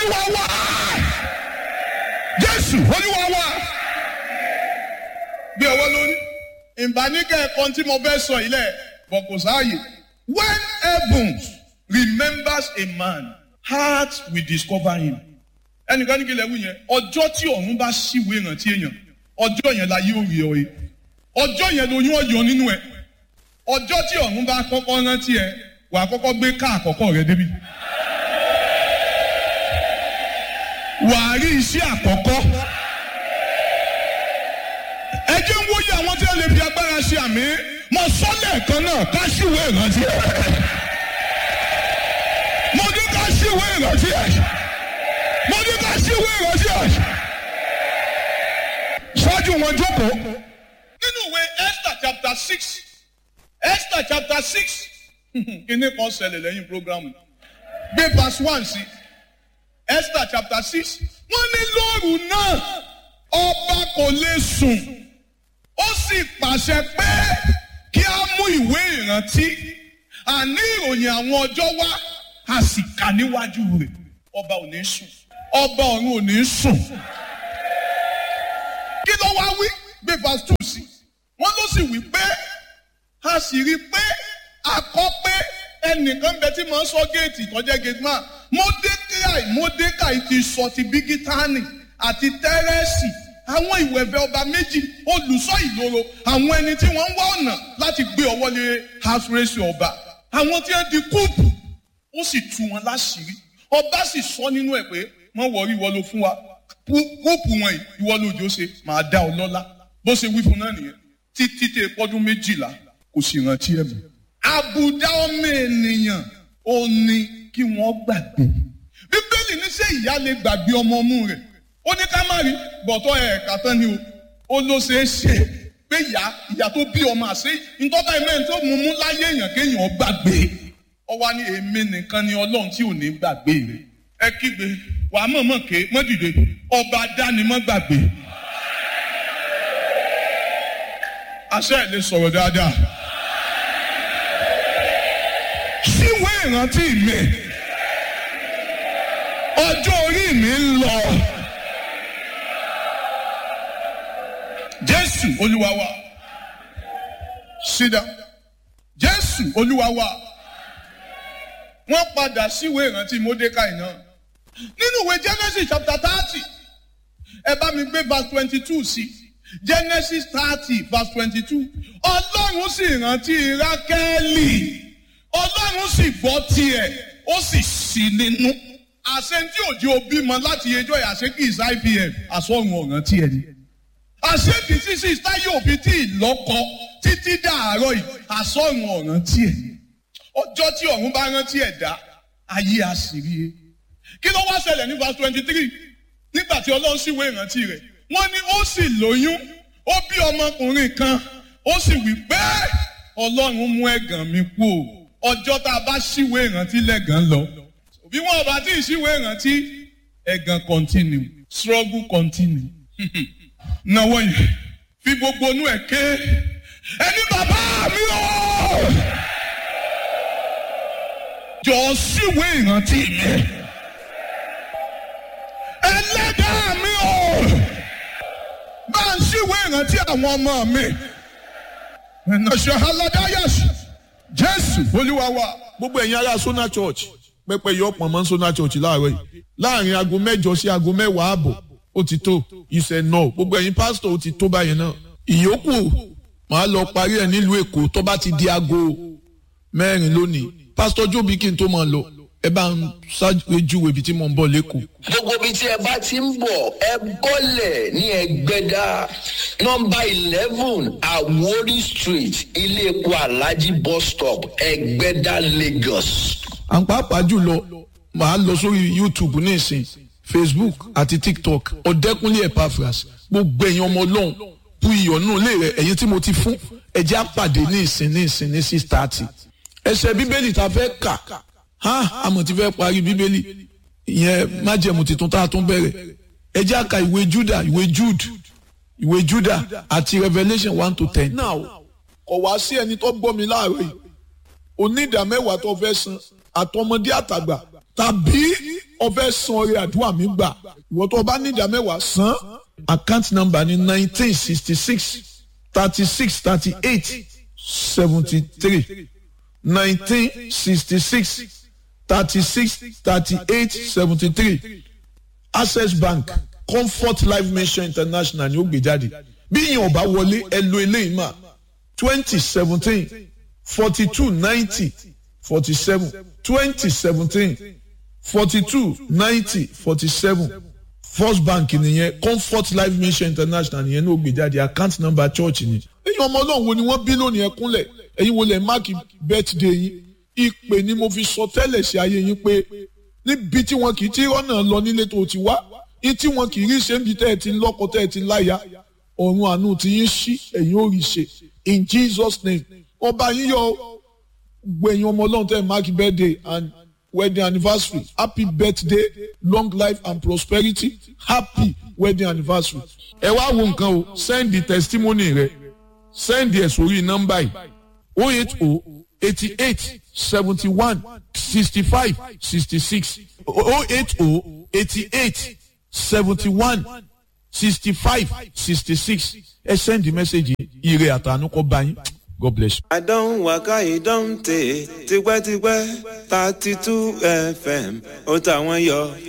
Olúwa wa. Jésù Olúwa wa. Bí ọwọ́ lórí. Ìbáníkẹ́ ẹ̀kọ́ tí mo fẹ́ sọ ilẹ̀ bọ̀ kò sáàyè. When heavens remembers a man, heart will discover him. Ẹnìkan ní kí lẹ́wù yẹn, ọjọ́ tí ọ̀run bá ṣíwèé ìrántí èèyàn, ọjọ́ yẹn la yóò rí ọ yìí. Ọjọ́ yẹn lóyún ọ̀yọ́ nínú ẹ̀. Ọjọ́ tí ọ̀run bá kọ́kọ́ rántí ẹ, wà á kọ́kọ́ gbé ká àkọ́kọ́ rẹ débi. Wà á rí iṣẹ́ àkọ́kọ́. Ẹ jẹ́ ń wòye àwọn tí wọ́n lè fi agbára ṣe àmì. Mo sọ lẹ́ẹ̀kan náà ká ṣíwèé ìrántí ẹ. Mo ní ká ṣíwèé ìrántí ẹ. Mo ní ká ṣíwèé ìrántí ẹ. Ṣáájú wọn jókòó. Nínú ìwé Esther chapter 6. Esther chapter 6. Kíní kan ṣẹlẹ̀ lẹ́yìn programu. Gbé verse 1 sí. Esther chapter 6. Wọ́n ní lóru náà ọba kò lè sùn. Ó sì pàṣẹ pé kí a mú ìwé ìrántí àní ìròyìn àwọn ọjọ́ wá a sì kà níwájú rẹ̀. Ọba ò ní sùn. Ọba ọ̀run ò ní sùn. Kí ló wá wí? Gbé verse 2 sí. Wọ́n ló sì wí pé a sì rí pé akọ pé ẹnìkan bẹ tí mo ń sọ géètì tó jẹ́ gate man. Mọ́dékàì ti sọ ti Bígítánì àti Tẹ́rẹ́sì. Àwọn ìwẹ̀fẹ̀ ọba méjì olùṣọ́ ìloro. Àwọn ẹni tí wọ́n ń wá ọ̀nà láti gbé ọwọ́ lé house ọba. Àwọn tí wọ́n di kúùpù. Ó sì tú wọn láṣìírí. Ọba sì sọ nínú ẹ̀ pé wọ́n wọrí ìwọ ló fún wa. Kúùpù wọn yìí ìwọ lójó ṣe máa dá ọ lọ́lá. Bó ṣe wí fún náà nìyẹn. Títí tẹ pọ́dún 12 kò sì rántí ẹ̀mí. Àbùdá ọmọ ènìyàn ò ní kí wọ́n gbàgbé. Bíbélì ní ṣé ìyá lè gbàgbé ọmọ ọmú rẹ̀. Ó ní ká má rí bọ̀tọ̀ ẹ̀ẹ̀ka tán ni o. Ó ló ṣe é ṣe pé ìyá tó bí ọmọ àṣẹ ìtọ́ta ẹ̀mẹ́ tó mú láyé èèyàn kéèyàn gbàgbé. Ó wá ní èmi nìkan ni Ọlọ́run tí ò ní gbàgbé rẹ̀. Ẹ kígbe wàá mọ̀mọ́ ké mọ́ dìde ọba dání mọ́ gbàgbé. Àṣẹ ẹ̀ lè sọ̀rọ̀ dáadáa. Ṣíwèé ìrántí mi. Ọjọ́ orí mi ń lọ. Jésù Olúwa wa. Sit down. Jésù Olúwa wa. Wọ́n padà síwèé ìrántí Mọ́dékàì náà. Nínú ìwé Genesis chapter 30. Ẹ bá mi gbé verse 22 sí. Genesis 30 verse 22. Ọlọ́run sì rántí Rákẹ́lì. Ọlọ́run sì gbọ́ tiẹ̀. Ó sì sí nínú. Àṣẹ tí òjò bímọ láti ẹjọ́ àṣẹ kì í sá IVF. Àsọ̀run ọ̀ràn tiẹ̀ ni. Àṣẹ kì í sísí táyé òbí tí ìlọ́kọ títí dàárọ̀ yìí. Àsọ̀run ọ̀ràn tiẹ̀ ni. Ọjọ́ tí ọ̀run bá rántí ẹ̀dá, ayé àṣírí. Kí ló wá ṣẹlẹ̀ ní verse 23? Nígbà tí Ọlọ́run sì wé ìrántí rẹ̀. Wọ́n ní ó sì lóyún, ó bí ọmọkùnrin kan, ó sì wí pé Ọlọ́run mú ẹ̀gàn mi kú o. Ọjọ́ tá a bá ṣíwé ìrántí lẹ́gàn lọ. Bí wọ́n bá tí ì ṣíwé ìrántí, ẹ̀gàn continue, struggle continue. Náwó yẹn, fi gbogbo inú ẹ̀ ké. Ẹni bàbá mi o! Jọ̀ọ́ ṣíwé ìrántí mi. Ẹlẹ́dàá mi o! Bá ń ṣíwé ìrántí àwọn ọmọ mi. Ẹ̀nàṣẹ́ Aládàáyàṣ. Jésù Olúwa wa. Gbogbo ẹ̀yin ará Sona Church pẹpẹ yọ pọ̀ mọ́ Sona Church láàárọ̀ yìí. Láàrin aago 8 sí aago 10 ààbọ̀ ó ti tó. Ìṣẹ̀ náà gbogbo ẹ̀yin pásítọ̀ ó ti tó báyẹn náà. Ìyókù màá lọ parí ẹ̀ nílùú Èkó tó bá ti di aago 4 lónìí. Pásítọ̀ Jóbi kí n tó máa lọ. Ẹ bá ń ṣáájú ibi tí mo ń bọ̀ lẹ́kọ̀ọ́. Gbogbo ibi tí ẹ bá ti ń bọ̀ ẹ bọ́lẹ̀ ní Ẹgbẹ́dá nọ́mbà 11 Àwórì street ilé epo Alhaji bus stop Ẹgbẹ́dá Lagos. À ń pàápàá jùlọ màá lọ sórí YouTube ní ìsìn Facebook àti TikTok Ọ̀dẹ́kúnlé Epaphras gbogbo ẹ̀yin ọmọ Ọlọ́run bu iyọ̀ nù lé rẹ̀ ẹ̀yin tí mo ti fún ẹ̀jẹ̀ àpàdé ní ìsìn ní 6:30. Ẹsẹ̀ Bíbélì tá a fẹ́ kà àmọ̀ ti fẹ́ parí Bíbélì ìyẹn májẹ̀mú tuntun tá a tún bẹ̀rẹ̀ ẹ jẹ́ àka ìwé Júdà àti Revelation 1-10. Now kò wá sí ẹni tó gbọ́ mi láàárọ̀ yìí onídàmẹ́wàá tó fẹ́ san àtọmọdé àtàgbà tàbí ọfẹ́ san orí àdúrà mi gbà ìwọ tó bá ní ìdá mẹ́wàá san account number ní 1966 36 38 73 1966 36 38 73 Access Bank Comfort Life Mission International ni ó gbé jáde bí ìyẹn ò bá wọlé ẹ lo eléyìí mà 2017 42 90 47 2017 42 90 47 First Bank nìyẹn Comfort Life Mission International nìyẹn ní ó gbé jáde account number church ni. ẹ̀yin ọmọ Ọlọ́run wo ni wọ́n bí lónìí ẹ kúnlẹ̀ ẹ̀yin wo lẹ̀ máàkì birthday yín ìpè ni mo fi sọ tẹ́lẹ̀ sí ayé yín pé níbi tí wọn kì í tí rọ́nà lọ nílé tó ti wá ní tí wọn kì í rí ṣe ń bi tẹ́ ẹ ti lọ́kọ tẹ́ ẹ ti láya ọ̀run àánú tí yín ṣí ẹ̀yin ò rí ṣe in Jesus name ọba yín yọ gbẹ̀yìn ọmọ Ọlọ́run tẹ́ ẹ máàkì birthday and wedding anniversary happy birthday long life and prosperity happy wedding anniversary. ẹ wá wo nǹkan o send the testimony rẹ send ẹ sórí nọ́mbà yìí 080 88 71 65 66 080 88 71 65 66 ẹ send the message ire àtànú kó bá yín. God bless you. Àdán wàká ìdán tè tipẹ́tipẹ́ 32 FM ó tàwọn yọ.